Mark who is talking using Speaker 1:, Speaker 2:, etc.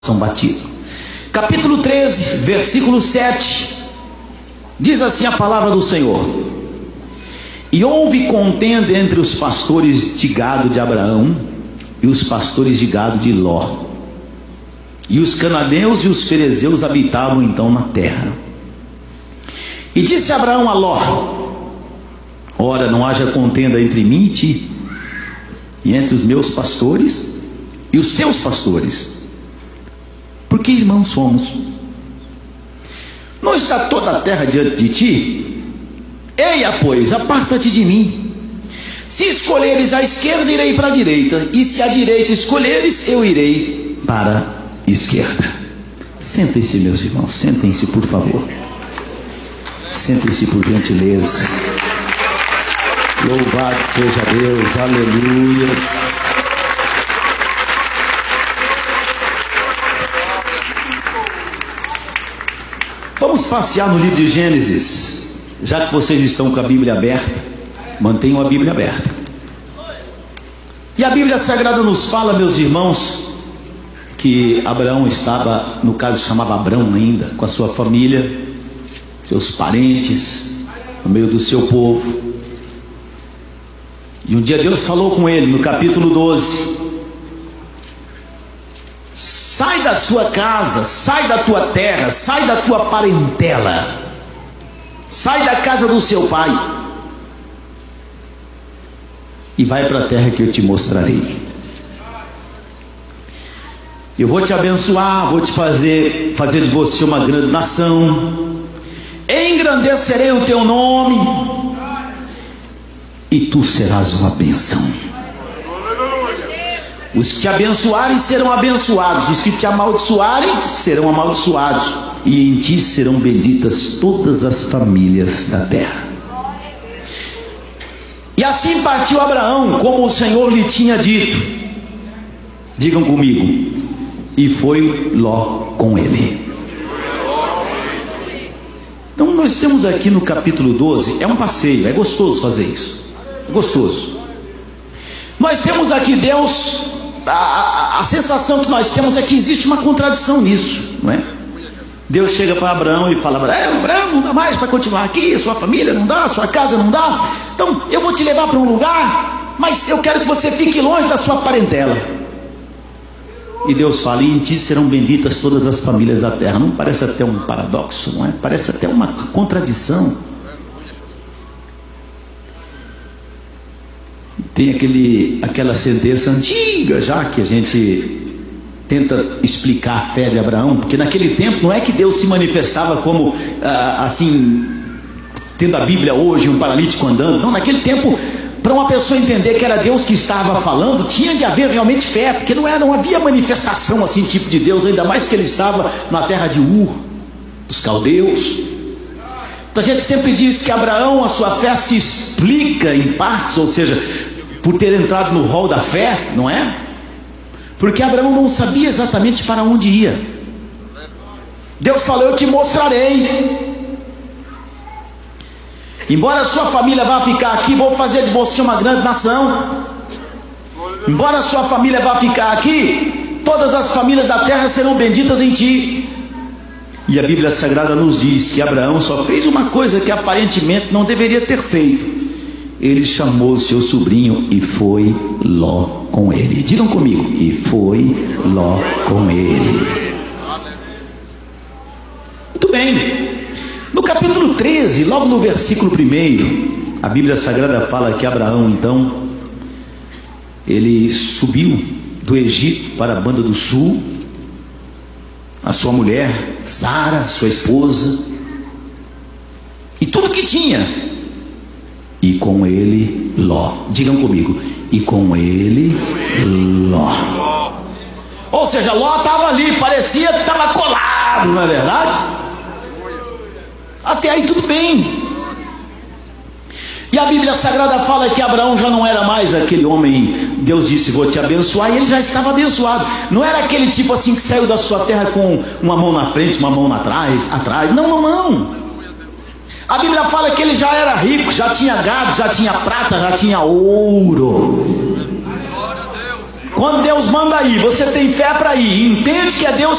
Speaker 1: São batido. Capítulo 13, versículo 7, diz assim a palavra do Senhor: E houve contenda entre os pastores de gado de Abraão e os pastores de gado de Ló. E os cananeus e os ferezeus habitavam então na terra. E disse Abraão a Ló: Ora, não haja contenda entre mim e ti, e entre os meus pastores e os teus pastores, porque irmãos somos. Não está toda a terra diante de ti? Eia, pois, aparta-te de mim. Se escolheres a esquerda, irei para a direita, e se a direita escolheres, eu irei para a esquerda. Sentem-se, meus irmãos, sentem-se, por favor. Sentem-se, por gentileza. Louvado seja Deus, aleluias. Vamos passear no livro de Gênesis. Já que vocês estão com a Bíblia aberta, mantenham a Bíblia aberta. E a Bíblia Sagrada nos fala, meus irmãos, que Abraão estava, no caso chamava Abrão ainda, com a sua família, seus parentes, no meio do seu povo. E um dia Deus falou com ele, no capítulo 12: sai da sua casa, sai da tua terra, sai da tua parentela, sai da casa do seu pai e vai para a terra que eu te mostrarei. Eu vou te abençoar, vou te fazer de você uma grande nação, engrandecerei o teu nome e tu serás uma bênção. Os que te abençoarem serão abençoados, os que te amaldiçoarem serão amaldiçoados, e em ti serão benditas todas as famílias da terra. E assim partiu Abraão, como o Senhor lhe tinha dito. Digam comigo: e foi Ló com ele. Então nós temos aqui no capítulo 12, é um passeio, é gostoso fazer isso, é gostoso. Nós temos aqui Deus. A sensação que nós temos é que existe uma contradição nisso, não é? Deus chega para Abraão e fala: Abraão, não dá mais para continuar aqui, sua família não dá, sua casa não dá, então eu vou te levar para um lugar, mas eu quero que você fique longe da sua parentela. E Deus fala: e em ti serão benditas todas as famílias da terra. Não parece até um paradoxo, não é? Parece até uma contradição. Tem aquela sentença antiga já, que a gente tenta explicar a fé de Abraão, porque naquele tempo não é que Deus se manifestava como assim, tendo a Bíblia hoje, um paralítico andando. Não, naquele tempo, para uma pessoa entender que era Deus que estava falando, tinha de haver realmente fé, porque não havia manifestação assim, tipo de Deus, ainda mais que ele estava na terra de Ur, dos caldeus. Então a gente sempre diz que Abraão, a sua fé se explica em partes, ou seja, por ter entrado no rol da fé, não é? Porque Abraão não sabia exatamente para onde ia. Deus falou: eu te mostrarei. Embora a sua família vá ficar aqui, vou fazer de você uma grande nação. Embora a sua família vá ficar aqui, todas as famílias da terra serão benditas em ti. E a Bíblia Sagrada nos diz que Abraão só fez uma coisa que aparentemente não deveria ter feito. Ele chamou seu sobrinho e foi Ló com ele. Digam comigo: e foi Ló com ele. Muito bem. No capítulo 13, logo no versículo 1, a Bíblia Sagrada fala que Abraão, então, ele subiu do Egito para a banda do sul, a sua mulher Sara, sua esposa, e tudo que tinha, e com ele Ló. Digam comigo: e com ele Ló. Ou seja, Ló estava ali, parecia que estava colado, não é verdade? Até aí tudo bem. E a Bíblia Sagrada fala que Abraão já não era mais aquele homem. Deus disse: vou te abençoar, e ele já estava abençoado. Não era aquele tipo assim que saiu da sua terra com uma mão na frente, uma mão atrás. Não. A Bíblia fala que ele já era rico, já tinha gado, já tinha prata, já tinha ouro. Quando Deus manda ir, você tem fé para ir, entende que é Deus